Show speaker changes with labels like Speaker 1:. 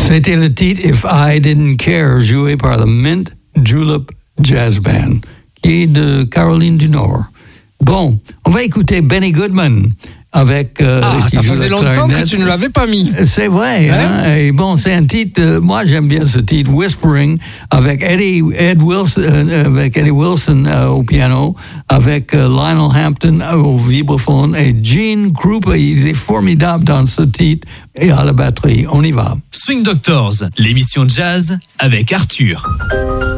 Speaker 1: C'était le titre If I Didn't Care, joué par le Mint Julep Jazz Band, qui est de Caroline du Nord. Bon, on va écouter Benny Goodman avec...
Speaker 2: ça faisait longtemps que tu ne l'avais pas mis.
Speaker 1: C'est vrai, hein? Et bon, c'est un titre, moi j'aime bien ce titre, Whispering, avec Eddie Wilson au piano, avec Lionel Hampton au vibraphone, et Gene Krupa, il est formidable dans ce titre, et à la batterie. On y va.
Speaker 3: Swing Doctors, l'émission jazz avec Arthur.